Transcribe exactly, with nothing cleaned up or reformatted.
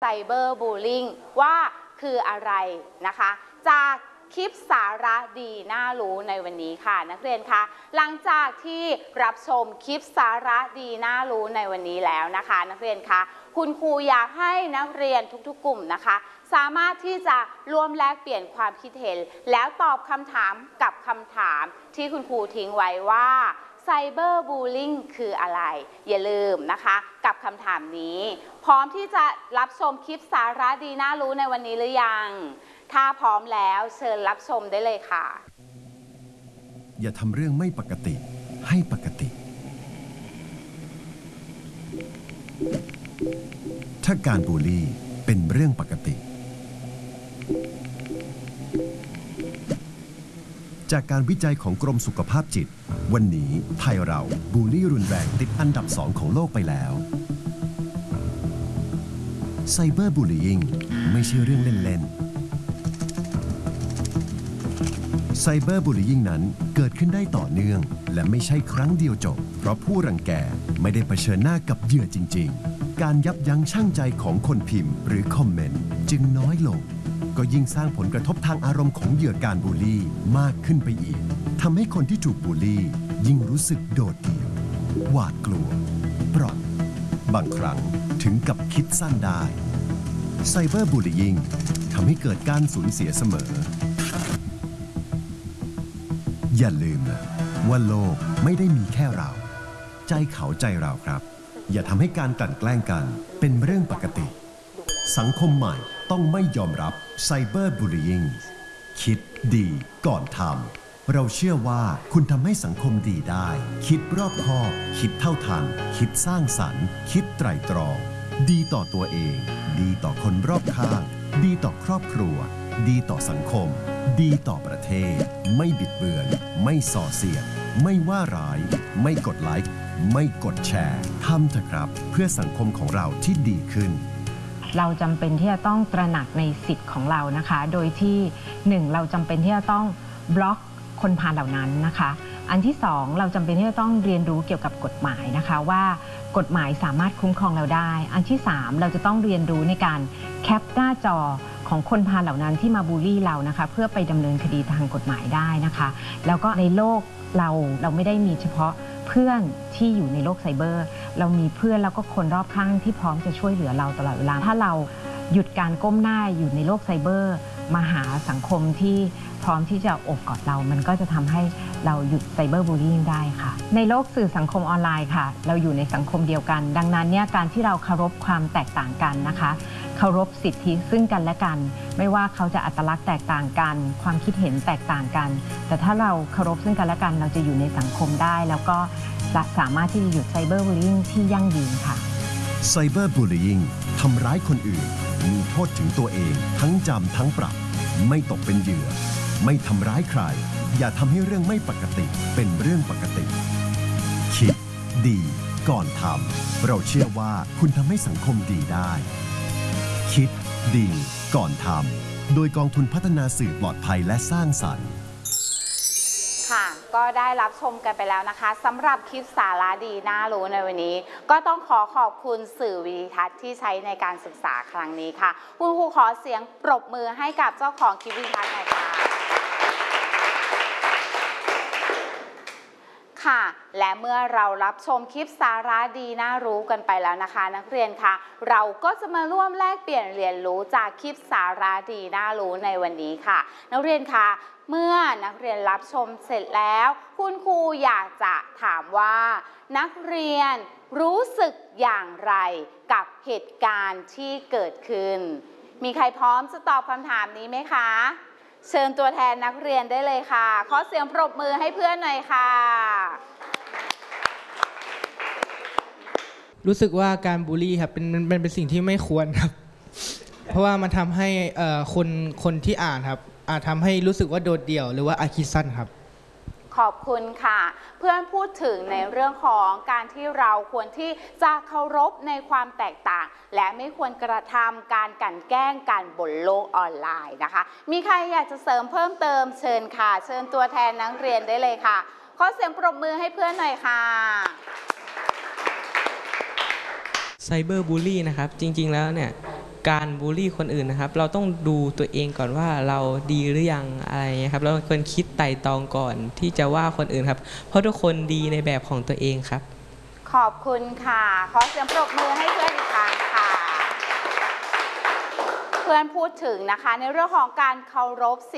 ไซเบอร์บูลลิงว่าคืออะไรนะคะจากคลิปสาระดีน่ารู้ในวันนี้ค่ะนักเรียนคะหลังจากที่รับชมคลิปสาระดีน่ารู้ในวันนี้แล้วนะคะนักเรียนคะคุณครูอยากให้นักเรียนทุกๆกลุ่มนะคะสามารถที่จะร่วมแลกเปลี่ยนความคิดเห็นแล้วตอบคำถามกับคำถามที่คุณครูทิ้งไว้ว่าไซเบอร์บูลลิงคืออะไรอย่าลืมนะคะกับคำถามนี้พร้อมที่จะรับชมคลิปสาระดีน่ารู้ในวันนี้หรือยังถ้าพร้อมแล้วเชิญรับชมได้เลยค่ะอย่าทำเรื่องไม่ปกติให้ปกติถ้าการบูลลี่เป็นเรื่องปกติจากการวิจัยของกรมสุขภาพจิตวันนี้ไทยเราบูลลี่รุนแรงติดอันดับสองของโลกไปแล้วไซเบอร์บูลลี่ไม่ใช่เรื่องเล่นๆไซเบอร์บูลลี่นั้นเกิดขึ้นได้ต่อเนื่องและไม่ใช่ครั้งเดียวจบเพราะผู้รังแกไม่ได้เผชิญหน้ากับเหยื่อจริงๆการยับยั้งชั่งใจของคนพิมพ์หรือคอมเมนต์จึงน้อยลงก็ยิ่งสร้างผลกระทบทางอารมณ์ของเหยื่อการบูลลี่มากขึ้นไปอีกทำให้คนที่ถูกบูลลี่ยิ่งรู้สึกโดดเดี่ยวหวาดกลัวปลอดบางครั้งถึงกับคิดสั้นได้ไซเบอร์บูลลี่ทำให้เกิดการสูญเสียเสมออย่าลืมนะว่าโลกไม่ได้มีแค่เราใจเขาใจเราครับอย่าทำให้การกลั่นแกล้งกันเป็นเรื่องปกติสังคมใหม่ต้องไม่ยอมรับไซเบอร์บูลลี่คิดดีก่อนทำเราเชื่อว่าคุณทำให้สังคมดีได้คิดรอบคอบคิดเท่าทันคิดสร้างสรรค์คิดไตร่ตรองดีต่อตัวเองดีต่อคนรอบข้างดีต่อครอบครัวดีต่อสังคมดีต่อประเทศไม่บิดเบือนไม่ส่อเสียดไม่ว่าร้ายไม่กดไลค์ไม่กดแชร์ทำเถอะครับเพื่อสังคมของเราที่ดีขึ้นเราจำเป็นที่จะต้องตระหนักในสิทธิ์ของเรานะคะโดยที่หนึ่งเราจำเป็นที่จะต้องบล็อกคนพาลเหล่านั้นนะคะอันที่สองเราจำเป็นที่จะต้องเรียนรู้เกี่ยวกับกฎหมายนะคะว่ากฎหมายสามารถคุ้มครองเราได้อันที่สามเราจะต้องเรียนรู้ในการแคปหน้าจอของคนพาลเหล่านั้นที่มาบูลลี่เรานะคะเพื่อไปดำเนินคดีทางกฎหมายได้นะคะแล้วก็ในโลกเราเราไม่ได้มีเฉพาะเพื่อนที่อยู่ในโลกไซเบอร์เรามีเพื่อนแล้วก็คนรอบข้างที่พร้อมจะช่วยเหลือเราตลอดเวลาถ้าเราหยุดการก้มหน้าอยู่ในโลกไซเบอร์มาหาสังคมที่พร้อมที่จะโอบกอดเรามันก็จะทำให้เราหยุดไซเบอร์บูลลี่ได้ค่ะในโลกสื่อสังคมออนไลน์ค่ะเราอยู่ในสังคมเดียวกันดังนั้นเนี่ยการที่เราเคารพความแตกต่างกันนะคะเคารพสิทธิซึ่งกันและกันไม่ว่าเขาจะอัตลักษณ์แตกต่างกันความคิดเห็นแตกต่างกันแต่ถ้าเราเคารพซึ่งกันและกันเราจะอยู่ในสังคมได้แล้วก็สามารถที่จะหยุดไซเบอร์บูลลี่ที่ยั่งยืนค่ะไซเบอร์บูลลี่ทำร้ายคนอื่นมีโทษถึงตัวเองทั้งจำทั้งปรับไม่ตกเป็นเหยื่อไม่ทำร้ายใครอย่าทำให้เรื่องไม่ปกติเป็นเรื่องปกติคิดดีก่อนทำเราเชื่อว่าคุณทำให้สังคมดีได้คิดดีก่อนทำโดยกองทุนพัฒนาสื่อปลอดภัยและสร้างสรรค์ค่ะก็ได้รับชมกันไปแล้วนะคะสำหรับคลิปสาระดีน่ารู้ในวันนี้ก็ต้องขอขอบคุณสื่อวิดิทัศน์ที่ใช้ในการศึกษาครั้งนี้ค่ะคุณครูขอเสียงปรบมือให้กับเจ้าของคลิปวิดิทัศน์หน่อยค่ะค่ะและเมื่อเรารับชมคลิปสาระดีน่ารู้กันไปแล้วนะคะนักเรียนคะเราก็จะมาร่วมแลกเปลี่ยนเรียนรู้จากคลิปสาระดีน่ารู้ในวันนี้ค่ะนักเรียนคะเมื่อนักเรียนรับชมเสร็จแล้วคุณครูอยากจะถามว่านักเรียนรู้สึกอย่างไรกับเหตุการณ์ที่เกิดขึ้นมีใครพร้อมจะตอบคำถามนี้ไหมคะเชิญตัวแทนนักเรียนได้เลยค่ะขอเสียงปรบมือให้เพื่อนหน่อยค่ะรู้สึกว่าการบูลลี่ครับเป็นเป็นเป็นสิ่งที่ไม่ควรครับเพราะว่ามันทำให้คนคนที่อ่านครับอาจทำให้รู้สึกว่าโดดเดี่ยวหรือว่าอาคิดสั้นครับขอบคุณค่ะเพื่อนพูดถึงในเรื่องของการที่เราควรที่จะเคารพในความแตกต่างและไม่ควรกระทำการกลั่นแกล้งกันบนโลกออนไลน์นะคะมีใครอยากจะเสริมเพิ่มเติมเชิญค่ะเชิญตัวแทนนักเรียนได้เลยค่ะขอเสียงปรบมือให้เพื่อนหน่อยค่ะไซเบอร์บูลลี่นะครับจริงๆแล้วเนี่ยการบูลลี่คนอื่นนะครับเราต้องดูตัวเองก่อนว่าเราดีหรือยังอะไรเงี้ยครับเราควรคิดไต่ตรองก่อนที่จะว่าคนอื่นครับเพราะทุกคนดีในแบบของตัวเองครับขอบคุณค่ะขอเสียงปรบมือให้เพื่อนอีกครั้งค่ะเพื่อนพูดถึงนะคะในเรื่องของการเคารพสิทธิ